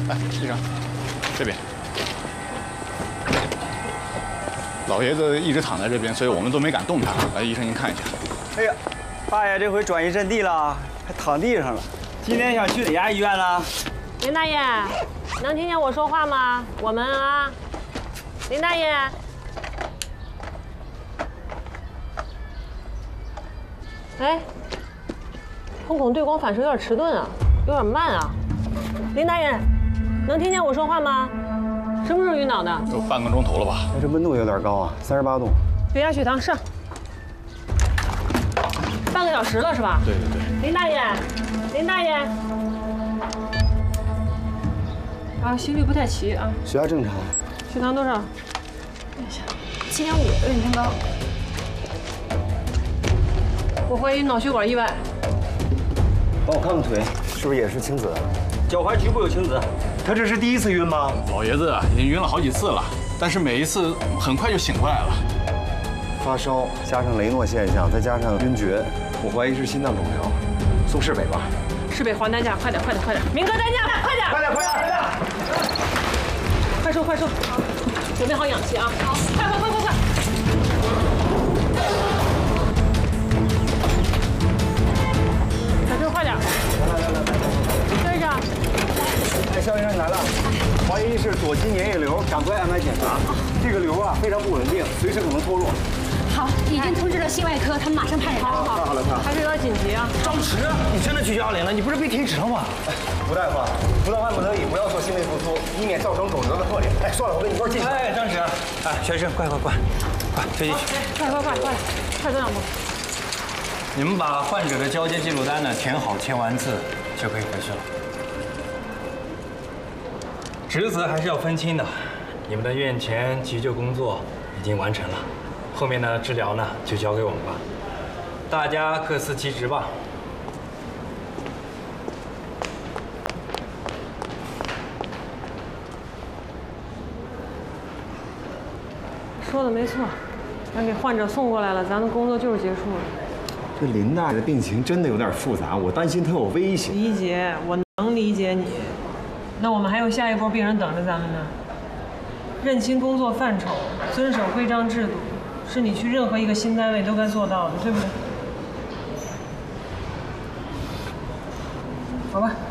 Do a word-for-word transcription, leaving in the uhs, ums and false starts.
来，医生，这边。老爷子一直躺在这边，所以我们都没敢动他。来，医生您看一下。 哎呀，大爷这回转移阵地了，还躺地上了。今天想去哪家医院呢？ 林大爷，能听见我说话吗？我们啊，林大爷。哎，瞳孔对光反射有点迟钝啊，有点慢啊。林大爷，能听见我说话吗？什么时候晕倒的？ 有半个钟头了吧？ 哎，这温度有点高啊，三十八度。 血压、血糖上。半个小时了是吧？ 对对对。 林大爷，林大爷。啊，心率不太齐啊。 血压正常。 血糖多少？看一下，七点五，有点偏高。我怀疑脑血管意外。 帮我看看腿，是不是也是青紫？脚踝局部有青紫。他这是第一次晕吗？ 老爷子已经晕了好几次了，但是每一次很快就醒过来了。 发烧加上雷诺现象，再加上晕厥，我怀疑是心脏肿瘤。送市北吧。 市北还担架，快点，快点，快点！明哥担架，快点！ 快点，快点，快点！ 快收，快收！好，准备好氧气啊！好，快快快快快！小周，快点！ 来来来来来， 跟上！ 哎，肖医生来了，怀疑是左肌粘液瘤，赶快安排检查。这个瘤啊非常不稳定，随时可能脱落。 好，已经通知了心外科，他们马上派人来。 好好好了，太好了。 还是有点紧急啊！ 张弛，你真的去幺幺零了？你不是被停职了吗？ 吴大夫，除了万不得已，不要做心肺复苏，以免造成肿瘤的破裂。哎，算了，我跟你一块进去。 哎，张弛，哎，薛医生，快快快，快推进去。 快快快快，快走两步。 你们把患者的交接记录单呢填好，签完字就可以回去了。职责还是要分清的。你们的院前急救工作已经完成了，后面呢治疗呢就交给我们吧。大家各司其职吧。 说的没错，咱给患者送过来了，咱的工作就是结束了。 这林大爷的病情真的有点复杂，我担心他有危险。 理解，我能理解你。那我们还有下一波病人等着咱们呢。认清工作范畴，遵守规章制度，是你去任何一个新单位都该做到的，对不对？好吧。